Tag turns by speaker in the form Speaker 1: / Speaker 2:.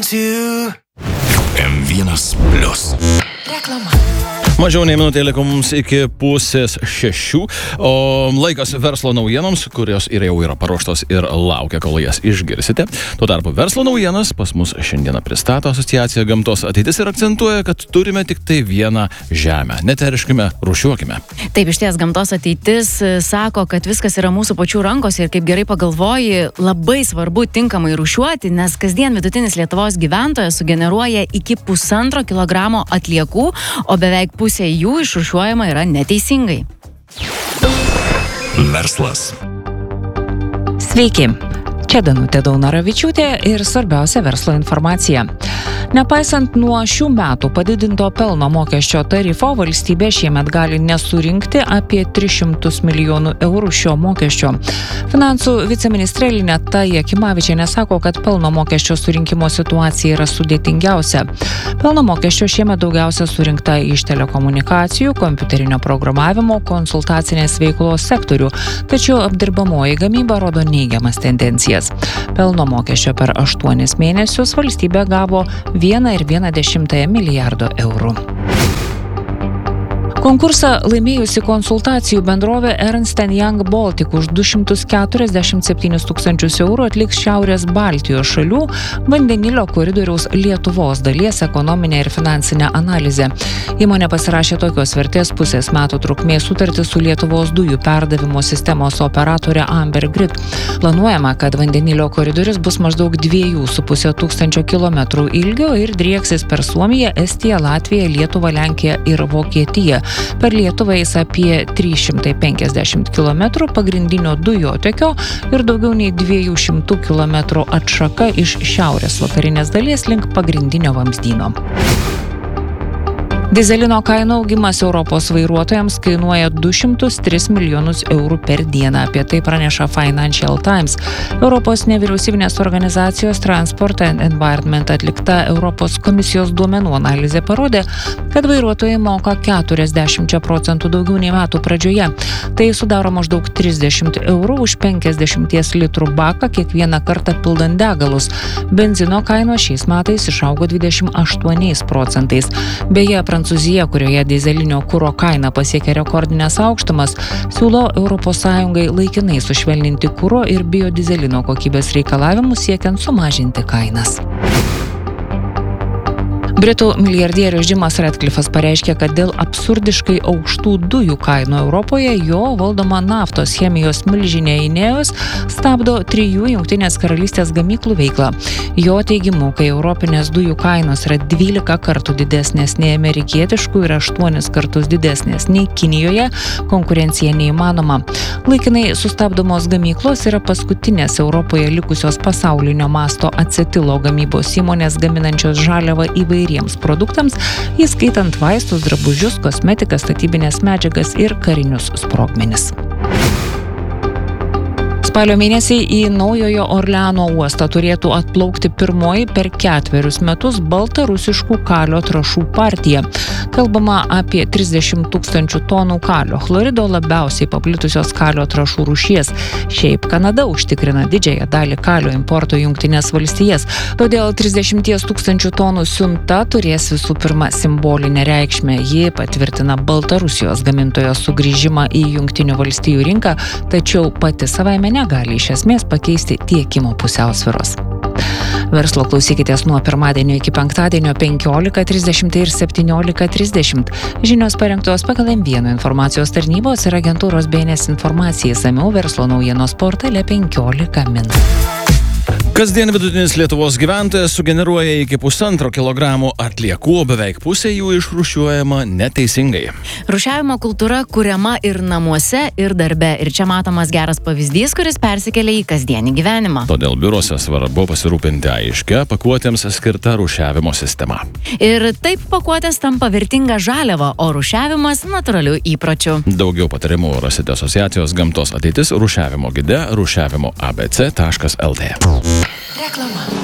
Speaker 1: to
Speaker 2: M1+.
Speaker 1: Reklama.
Speaker 3: Mažiau nei minutė liko mums iki 5:30, o laikas verslo naujienoms, kurios ir jau yra paruoštos ir laukia, kol jas išgirsite. Tuo tarpu verslo naujienas pas mus šiandieną pristato Asociacija Gamtos ateitis ir akcentuoja, kad turime tik tai vieną žemę. Neterškime, rūšiuokime.
Speaker 4: Taip, išties Gamtos ateitis sako, kad viskas yra mūsų pačių rankose ir kaip gerai pagalvoji, labai svarbu tinkamai rūšiuoti, nes kasdien vidutinis Lietuvos gyventojas sugeneruoja iki 1,5 kilogramo atliekų, o beveik pusė jų išrūšiuojama yra neteisingai.
Speaker 2: Verslas.
Speaker 5: Sveiki, čia Danutė Daunoravičiūtė ir svarbiausia verslo informacija. Nepaisant nuo šių metų padidinto pelno mokesčio tarifo, valstybė šiemet gali nesurinkti apie 300 milijonų eurų šio mokesčio. Finansų viceministrė Lineta Jakimavičienė sako, kad pelno mokesčio surinkimo situacija yra sudėtingiausia. Pelno mokesčio šiemet daugiausia surinkta iš telekomunikacijų, kompiuterinio programavimo, konsultacinės veiklos sektorių, tačiau apdirbamoji gamyba rodo neigiamas tendencijas. Pelno mokesčio per 8 mėnesius valstybė gavo 1,1 milijardo eurų. Konkursą laimėjusi konsultacijų bendrovė Ernst & Young Baltic už 247 tūkstančius eurų atliks Šiaurės Baltijos šalių vandenilio koridoriaus Lietuvos dalies ekonominę ir finansinę analizę. Įmonė pasirašė tokios vertės pusės metų trukmės sutartį su Lietuvos dujų perdavimo sistemos operatorė Amber Grid. Planuojama, kad vandenilio koridorius bus maždaug 2,5 tūkstančio kilometrų ilgio ir drieksis per Suomiją, Estiją, Latviją, Lietuvą, Lenkiją ir Vokietiją. Per Lietuvą eis apie 350 km pagrindinio dujotiekio ir daugiau nei 200 km atšaka iš šiaurės vakarinės dalies link pagrindinio vamzdyno. Dizelino kainų augimas Europos vairuotojams kainuoja 203 milijonus eurų per dieną. Apie tai praneša Financial Times. Europos nevyriausybinės organizacijos Transport and Environment atlikta Europos komisijos duomenų analizė parodė, kad vairuotojai moka 40% daugiau nei metų pradžioje. Tai sudaro maždaug 30 eurų už 50 litrų baką kiekvieną kartą pildant degalus. Benzino kainos šiais metais išaugo 28%. Beje, Prancūzija, kurioje dizelinio kuro kaina pasiekė rekordinės aukštumas, siūlo ES laikinai sušvelninti kuro ir biodizelino kokybės reikalavimus siekiant sumažinti kainas. Britų milijardierius Jimas Ratcliffas pareiškė, kad dėl absurdiškai aukštų dujų kainų Europoje jo valdoma naftos chemijos milžinė Ineos stabdo 3 Jungtinės karalystės gamyklų veiklą. Jo teigimu, kai europinės dujų kainos yra 12 kartų didesnės nei amerikietiškų ir 8 kartus didesnės nei Kinijoje, konkurencija neįmanoma. Laikinai sustabdomos gamyklos yra paskutinės Europoje likusios pasaulinio masto acetilo gamybos įmonės gaminančios žaliavą įvairiems produktams, įskaitant vaistus, drabužius, kosmetiką, statybinės medžiagas ir karinius sprogmenis. Spalio mėnesį į Naujojo Orleano uostą turėtų atplaukti pirmoji per 4 metus baltarusiškų kalio trąšų partija. Kalbama apie 30 tūkstančių tonų kalio chlorido, labiausiai paplitusios kalio trąšų rūšies. Šiaip Kanada užtikrina didžiąją dalį kalio importo į Jungtines valstijas, todėl 30 tūkstančių tonų siunta turės visų pirma simbolinę reikšmę. Ji patvirtina Baltarusijos gamintojo sugrįžimą į Jungtinių valstijų rinką, tačiau pati savaime negali iš esmės pakeisti tiekimo pusiausvyros. Verslo klausykitės nuo pirmadienio iki penktadienio 15:30 ir 17:30. Žinios parengtos pagal M1 informacijos tarnybos ir agentūros BNS informacijai, išsamiau verslo naujienos portale 15 min.
Speaker 3: Kasdien vidutinis Lietuvos gyventojas sugeneruoja iki 1,5 kilogramo atliekų, o beveik pusė jų išrūšiuojama neteisingai.
Speaker 4: Rūšiavimo kultūra kuriama ir namuose, ir darbe. Ir čia matomas geras pavyzdys, kuris persikelia į kasdienį gyvenimą.
Speaker 3: Todėl biuruose svarbu pasirūpinti aiškia pakuotėms skirta rūšiavimo sistema.
Speaker 4: Ir taip pakuotės tampa vertinga žaliava, o rūšiavimas natūralių įpročių.
Speaker 3: Daugiau patarimų rasite Asociacijos Gamtos ateitis rūšiavimo gide rūšiavimo abc.lt.
Speaker 1: Reklama.